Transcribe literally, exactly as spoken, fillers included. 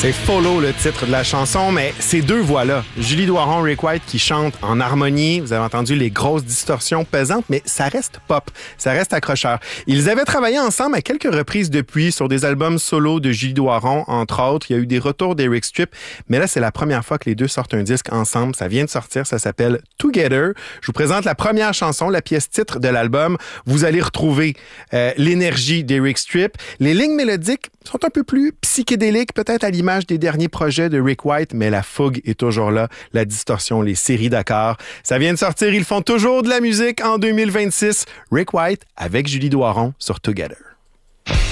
C'est Follow le titre de la chanson, mais ces deux voix-là, Julie Doiron, Rick White qui chantent en harmonie, vous avez entendu les grosses distorsions pesantes, mais ça reste pop, ça reste accrocheur. Ils avaient travaillé ensemble à quelques reprises depuis sur des albums solo de Julie Doiron, entre autres. Il y a eu des retours d'Eric Stripp, mais là, c'est la première fois que les deux sortent un disque ensemble. Ça vient de sortir, ça s'appelle Together. Je vous présente la première chanson, la pièce titre de l'album. Vous allez retrouver euh, l'énergie d'Eric Stripp. Les lignes mélodiques sont un peu plus psychédéliques, peut-être à l'image des derniers projets de Rick White, mais la fougue est toujours là, la distorsion, les séries d'accords. Ça vient de sortir, ils font toujours de la musique en deux mille vingt-six. Rick White avec Julie Doiron sur Together.